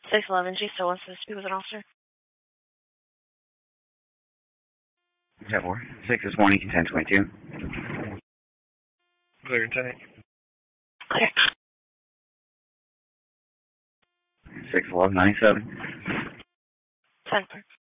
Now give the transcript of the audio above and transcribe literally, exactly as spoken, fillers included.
six eleven G still wants to speak with an officer. ten four. six this morning, ten twenty-two. Clear, Lieutenant. Clear. six eleven ninety-seven. ten four.